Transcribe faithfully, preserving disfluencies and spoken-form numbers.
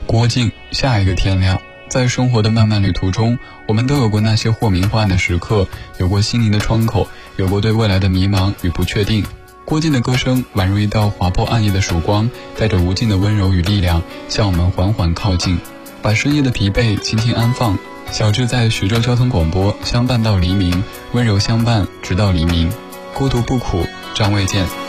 郭靖，下一个天亮。在生活的漫漫旅途中，我们都有过那些或明或暗的时刻，有过心灵的窗口，有过对未来的迷茫与不确定。郭靖的歌声宛如一道划破暗夜的曙光，带着无尽的温柔与力量，向我们缓缓靠近，把深夜的疲惫轻轻安放。小志在徐州交通广播，相伴到黎明，温柔相伴直到黎明，孤独不苦，张卫健。